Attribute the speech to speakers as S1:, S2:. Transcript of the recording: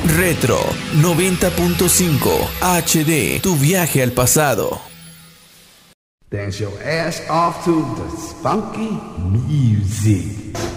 S1: Retro 90.5 HD, tu viaje al pasado.
S2: Dance your ass off to the spunky music.